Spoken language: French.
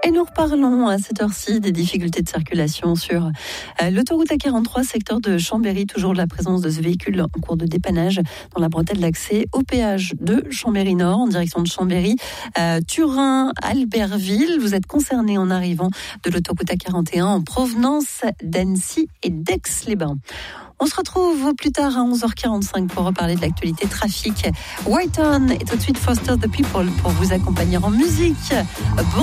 Et nous reparlons à cette heure-ci des difficultés de circulation sur l'autoroute A43, secteur de Chambéry. Toujours de la présence de ce véhicule en cours de dépannage dans la bretelle d'accès au péage de Chambéry-Nord en direction de Chambéry, Turin, Albertville. Vous êtes concerné en arrivant de l'autoroute A41 en provenance d'Annecy et d'Aix-les-Bains. On se retrouve plus tard à 11h45 pour reparler de l'actualité trafic. White On et tout de suite Foster the People pour vous accompagner en musique. Bon